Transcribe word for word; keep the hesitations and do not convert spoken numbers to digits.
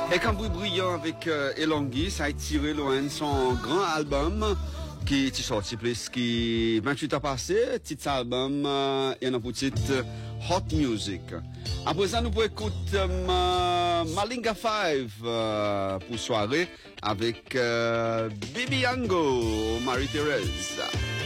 Et Cambouis Brillant avec euh, Elongui, ça a tiré loin son grand album qui est sorti plus qui vingt-huit ans passé, titre album euh, et un titre Hot Music. Après ça, nous pouvons écouter euh, Malinga five euh, pour soirée avec euh, Bibi Yango, Marie-Thérèse.